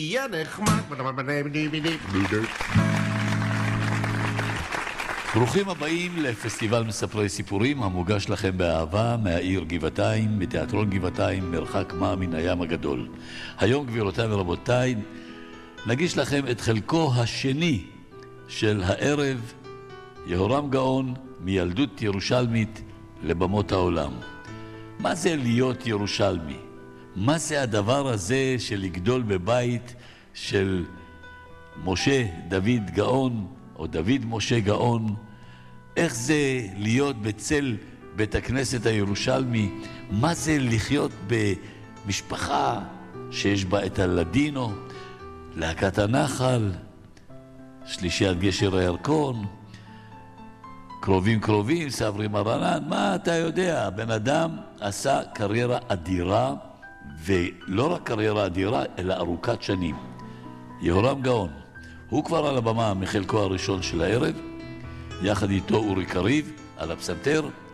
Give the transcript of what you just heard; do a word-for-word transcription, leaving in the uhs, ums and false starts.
יהיה נחמד. ברוכים הבאים לפסטיבל מספרי סיפורים המוגש לכם באהבה מהעיר גבעתיים, מתיאטרון גבעתיים, מרחק מה מן הים הגדול. היום, גבירותיי ורבותיי, נגיש לכם את חלקו השני של הערב, יהורם גאון מילדות ירושלמית לבמות העולם. מה זה להיות ירושלמי? מה זה הדבר הזה של לגדול בבית של משה דוד גאון או דוד משה גאון? איך זה להיות בצל בית הכנסת הירושלמי? מה זה לחיות במשפחה שיש בה את הלדינו, להקת הנחל, שלישיית גשר הירקון, קרובים קרובים, סברי מרנן? מה אתה יודע? הבן אדם עשה קריירה אדירה, ולא רק קריירה אדירה, אלא ארוכת שנים. יהורם גאון, הוא כבר על הבמה מחלקו הראשון של הערב, יחד איתו אורי קריב על הפסנתר,